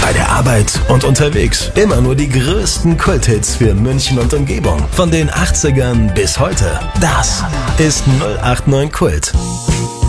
bei der Arbeit und unterwegs. Immer nur die größten Kulthits für München und Umgebung. Von den 80ern bis heute. Das ist 089 Kult.